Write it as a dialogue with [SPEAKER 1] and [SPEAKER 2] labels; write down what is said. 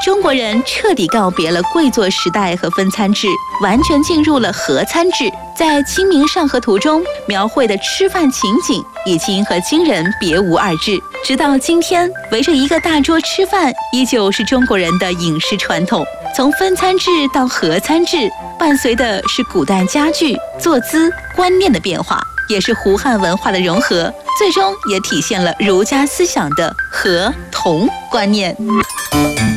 [SPEAKER 1] 中国人彻底告别了贵族时代和分餐制，完全进入了合餐制。在《清明上河图》中描绘的吃饭情景，已经和今人别无二致。直到今天，围着一个大桌吃饭，依旧是中国人的饮食传统。从分餐制到合餐制，伴随的是古代家具、坐姿、观念的变化，也是胡汉文化的融合，最终也体现了儒家思想的和同观念。